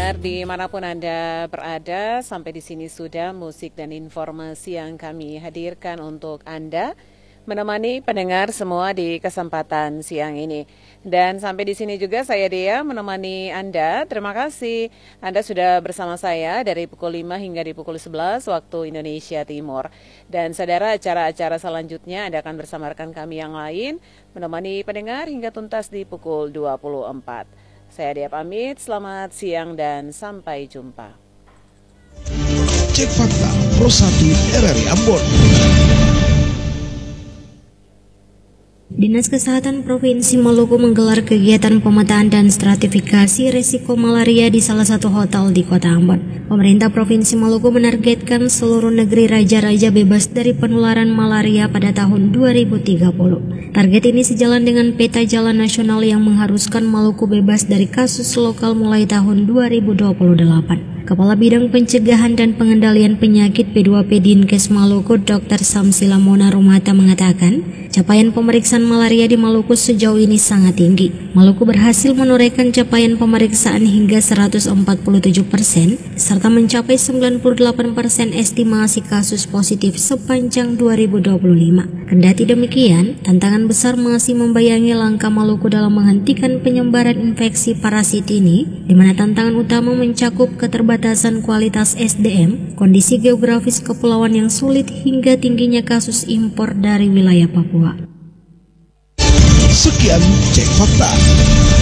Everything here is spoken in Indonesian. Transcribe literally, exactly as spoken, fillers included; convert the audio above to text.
pendengar dimanapun Anda berada, sampai di sini sudah musik dan informasi yang kami hadirkan untuk Anda, menemani pendengar semua di kesempatan siang ini. Dan sampai di sini juga saya Dea menemani Anda. Terima kasih Anda sudah bersama saya dari pukul lima hingga di pukul sebelas waktu Indonesia Timur. Dan saudara, acara-acara selanjutnya Anda akan bersama rekan kami yang lain, menemani pendengar hingga tuntas di pukul dua puluh empat. Saya Dea pamit, selamat siang dan sampai jumpa. Cek Fakta Pro satu R R I Ambon. Dinas Kesehatan Provinsi Maluku menggelar kegiatan pemetaan dan stratifikasi risiko malaria di salah satu hotel di Kota Ambon. Pemerintah Provinsi Maluku menargetkan seluruh negeri raja-raja bebas dari penularan malaria pada tahun dua ribu tiga puluh. Target ini sejalan dengan peta jalan nasional yang mengharuskan Maluku bebas dari kasus lokal mulai tahun dua ribu dua puluh delapan. Kepala Bidang Pencegahan dan Pengendalian Penyakit P dua P Dinkes Maluku, Dokter Samsila Mona Rumata mengatakan, capaian pemeriksaan malaria di Maluku sejauh ini sangat tinggi. Maluku berhasil menorehkan capaian pemeriksaan hingga seratus empat puluh tujuh persen, serta mencapai sembilan puluh delapan persen estimasi kasus positif sepanjang dua ribu dua puluh lima. Kendati demikian, tantangan besar masih membayangi langkah Maluku dalam menghentikan penyebaran infeksi parasit ini, di mana tantangan utama mencakup keterbatasan kualitas S D M, kondisi geografis kepulauan yang sulit hingga tingginya kasus impor dari wilayah Papua. Sekian Cek Fakta.